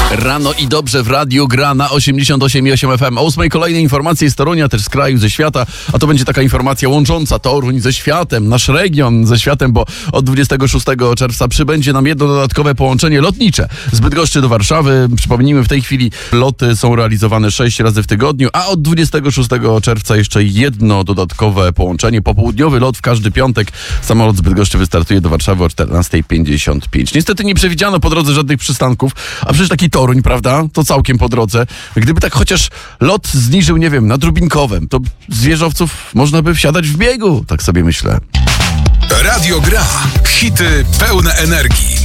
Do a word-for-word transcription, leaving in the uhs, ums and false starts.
Rano i dobrze w radiu gra na osiemdziesiąt osiem i osiem F M. O ósmej kolejne informacje z Torunia, też z kraju, ze świata. A to będzie taka informacja łącząca Toruń ze światem, nasz region ze światem, bo od dwudziestego szóstego czerwca przybędzie nam jedno dodatkowe połączenie lotnicze z Bydgoszczy do Warszawy. Przypomnijmy, w tej chwili loty są realizowane sześć razy w tygodniu, a od dwudziestego szóstego czerwca jeszcze jedno dodatkowe połączenie. Popołudniowy lot w każdy piątek. Samolot z Bydgoszczy wystartuje do Warszawy o czternasta pięćdziesiąt pięć. Niestety nie przewidziano po drodze żadnych przystanków, a przecież taki Toruń, prawda? To całkiem po drodze. Gdyby tak chociaż lot zniżył, nie wiem, na Drubinkowem, to z wieżowców można by wsiadać w biegu, tak sobie myślę. Radio Gra. Hity pełne energii.